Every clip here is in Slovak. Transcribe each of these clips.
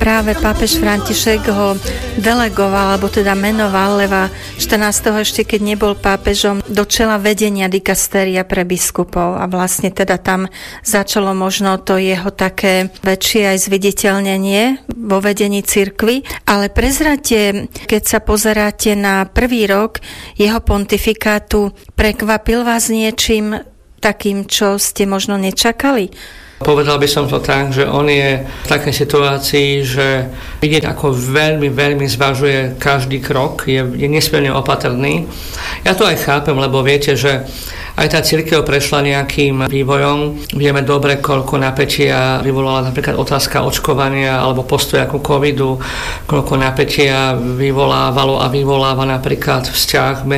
práve pápež František ho delegoval, alebo teda menoval Leva 14. ešte keď nebol pápežom, do čela vedenia dikastéria pre biskupov a vlastne teda tam začalo možno to jeho také väčšie aj zviditeľnenie vo vedení cirkvi, ale prezrate, keď sa pozeráte na prvý rok jeho pontifikátu, prekvapil vás niečím takým, čo ste možno nečakali? Povedal by som to tak, že on je v takej situácii, že vidieť, ako veľmi, veľmi zvažuje každý krok, je nesmierne opatrný. Ja to aj chápem, lebo viete, že aj tá cirkev prešla nejakým vývojom. Vieme dobre, koľko napätia vyvolala napríklad otázka očkovania alebo postoja ku covidu, koľko napätia vyvolávalo a vyvoláva napríklad vzťah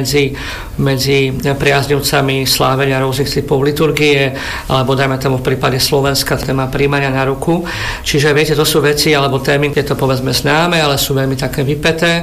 medzi priaznivcami slávenia rôznych typov liturgie, alebo dajme tomu v prípade Slovenska téma príjmania na ruku. Čiže viete, to sú veci alebo témy, kde to povedzme známe, ale sú veľmi také vypäté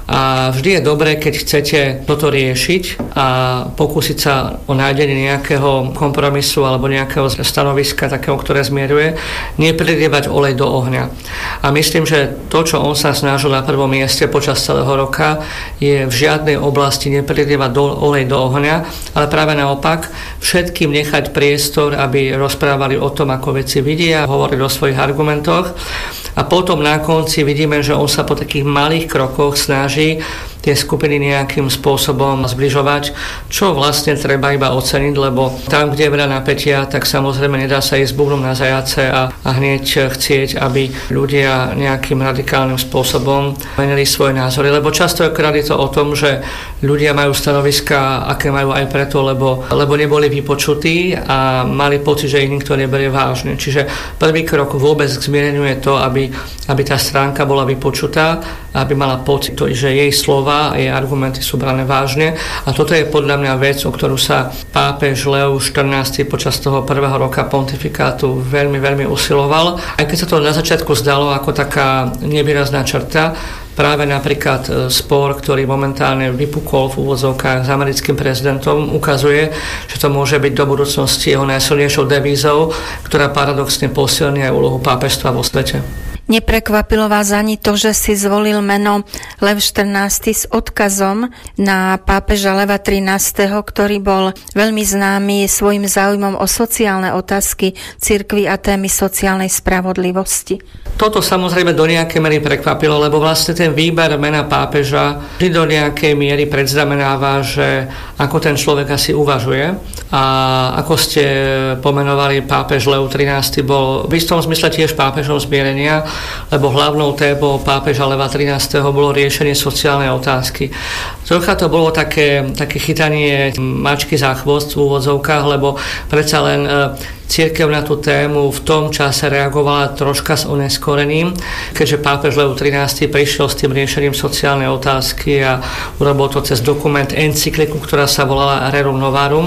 a vždy je dobré, keď chcete toto riešiť a pokúsiť sa o nájdenie nejakého kompromisu alebo nejakého stanoviska, takého, ktoré zmieruje, neprilievať olej do ohňa. A myslím, že to, čo on sa snažil na prvom mieste počas celého roka, je v žiadnej oblasti neprilievať olej do ohňa, ale práve naopak všetkým nechať priestor, aby rozprávali o tom, ako veci vidia, hovorili o svojich argumentoch. A potom na konci vidíme, že on sa po takých malých krokoch snaží tie skupiny nejakým spôsobom zbližovať, čo vlastne treba iba oceniť, lebo tam, kde je veľa napätia, tak samozrejme nedá sa ísť bubnom na zajace a hneď chcieť, aby ľudia nejakým radikálnym spôsobom menili svoje názory, lebo častokrát je to o tom, že ľudia majú stanoviska, aké majú aj preto, lebo neboli vypočutí a mali pocit, že ich nikto neberie vážne. Čiže prvý krok vôbec k zmiereniu je to, aby tá stránka bola vypočutá, aby mala pocit, že jej slova a jej argumenty sú brané vážne. A toto je podľa mňa vec, o ktorú sa pápež Leo XIV počas toho prvého roka pontifikátu veľmi, veľmi usiloval. Aj keď sa to na začiatku zdalo ako taká nevýrazná črta, práve napríklad spor, ktorý momentálne vypukol v úvodzovkách s americkým prezidentom, ukazuje, že to môže byť do budúcnosti jeho najsilnejšou devízou, ktorá paradoxne posilní aj úlohu pápežstva vo svete. Neprekvapilo vás ani to, že si zvolil meno Lev XIV s odkazom na pápeža Leva XIII, ktorý bol veľmi známy svojim záujmom o sociálne otázky cirkvi a témy sociálnej spravodlivosti? Toto samozrejme do nejakej miery prekvapilo, lebo vlastne ten výber mena pápeža vždy do nejakej miery predznamenáva, že ako ten človek asi uvažuje. A ako ste pomenovali, pápež Leo XIII bol v istom zmysle tiež pápežom zmierenia, lebo hlavnou témou pápeža Leva XIII bolo riešenie sociálnej otázky. Trocha to bolo také chytanie mačky za chvost v úvodzovkách, lebo predsa len cirkev na tú tému v tom čase reagovala troška s oneskorením, keďže pápež Leo XIII prišiel s tým riešením sociálnej otázky a urobil to cez dokument encykliku, ktorá sa volala Rerum Novarum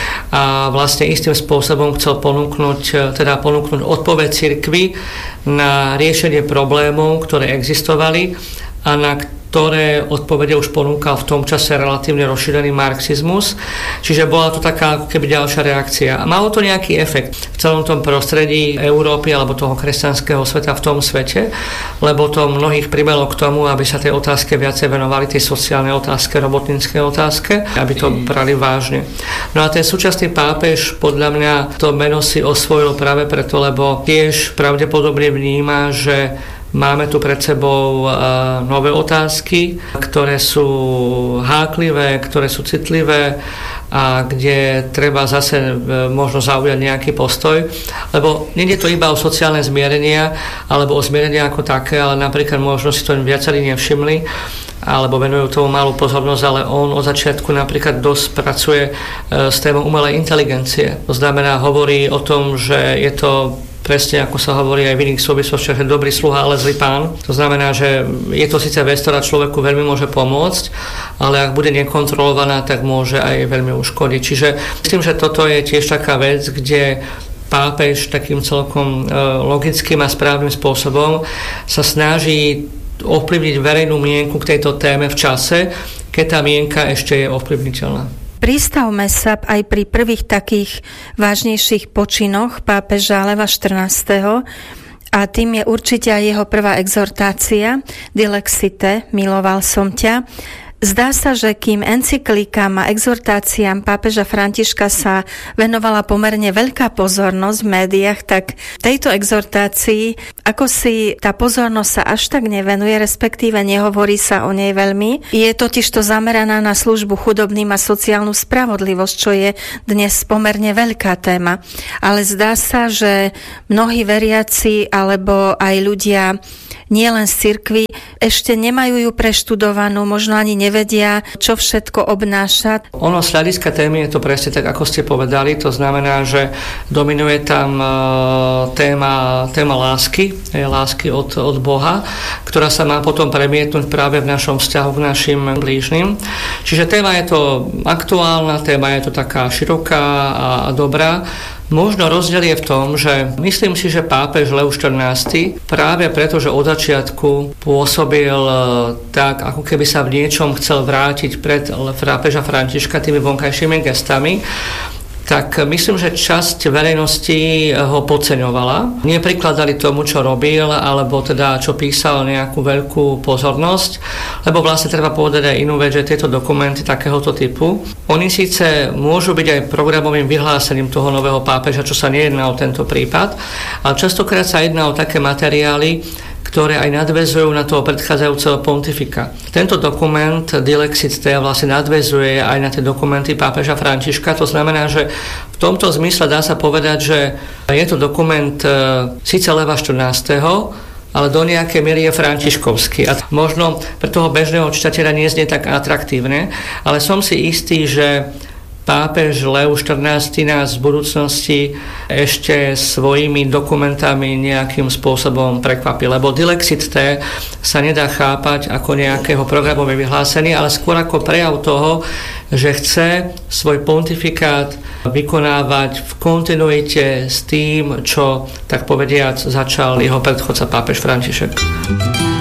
a vlastne istým spôsobom chcel ponúknuť odpoveď cirkvi na riešenie problémov, ktoré existovali a na ktoré odpovede už ponúkal v tom čase relatívne rozšírený marxizmus. Čiže bola to taká keby ďalšia reakcia. A malo to nejaký efekt v celom tom prostredí Európy alebo toho kresťanského sveta v tom svete, lebo to mnohých primelo k tomu, aby sa tej otázke viacej venovali, tej sociálnej otázke, robotníckej otázke, aby to brali vážne. No a ten súčasný pápež podľa mňa to meno si osvojil práve preto, lebo tiež pravdepodobne vníma, že máme tu pred sebou nové otázky, ktoré sú háklivé, ktoré sú citlivé a kde treba zase možno zaujať nejaký postoj. Lebo nie je to iba o sociálne zmierenia alebo o zmierenia ako také, ale napríklad možno si to viacerí nevšimli alebo venujú tomu malú pozornosť, ale on od začiatku napríklad dosť pracuje s témou umelej inteligencie. To znamená, hovorí o tom, že je to presne ako sa hovorí aj v iných súvislostiach, že dobrý sluha, ale zlý pán. To znamená, že je to síce vec, ktorá človeku veľmi môže pomôcť, ale ak bude nekontrolovaná, tak môže aj veľmi uškodiť. Čiže myslím, že toto je tiež taká vec, kde pápež takým celkom logickým a správnym spôsobom sa snaží ovplyvniť verejnú mienku k tejto téme v čase, keď tá mienka ešte je ovplyvniteľná. Pristavme sa aj pri prvých takých vážnejších počinoch pápeža Leva XIV a tým je určite aj jeho prvá exhortácia Dilexite, miloval som ťa. Zdá sa, že kým encyklikám a exhortáciám pápeža Františka sa venovala pomerne veľká pozornosť v médiách, tak tejto exhortácii ako si tá pozornosť sa až tak nevenuje, respektíve nehovorí sa o nej veľmi. Je totižto zameraná na službu chudobným a sociálnu spravodlivosť, čo je dnes pomerne veľká téma. Ale zdá sa, že mnohí veriaci alebo aj ľudia nielen z cirkvi ešte nemajú ju preštudovanú, možno ani nevedia, čo všetko obnáša. Ono z hľadiska témy je to presne tak, ako ste povedali. To znamená, že dominuje tam téma lásky od Boha, ktorá sa má potom premietnúť práve v našom vzťahu k našim blížnym. Čiže téma je to aktuálna, téma je to taká široká a dobrá. Možno rozdiel je v tom, že myslím si, že pápež Leo XIV práve preto, že od začiatku pôsobil tak, ako keby sa v niečom chcel vrátiť pred pápeža Františka tými vonkajšími gestami, tak myslím, že časť verejnosti ho podceňovala. Neprikladali tomu, čo robil, alebo teda čo písal nejakú veľkú pozornosť, lebo vlastne treba povedať aj inú vec, že tieto dokumenty takéhoto typu, oni síce môžu byť aj programovým vyhlásením toho nového pápeža, čo sa nejedná o tento prípad, ale častokrát sa jedná o také materiály, ktoré aj nadväzujú na toho predchádzajúceho pontifika. Tento dokument Dilexite vlastne nadväzuje aj na tie dokumenty pápeža Františka. To znamená, že v tomto zmysle dá sa povedať, že je to dokument síce Leva XIV., ale do nejakej miery je františkovský. A možno pre toho bežného čitateľa nie znie tak atraktívne, ale som si istý, že pápež Leo XIV nás v budúcnosti ešte svojimi dokumentami nejakým spôsobom prekvapí, lebo Dilexite sa nedá chápať ako nejakého programové vyhlásenie, ale skôr ako prejav toho, že chce svoj pontifikát vykonávať v kontinuite s tým, čo, tak povediac, začal jeho predchodca pápež František.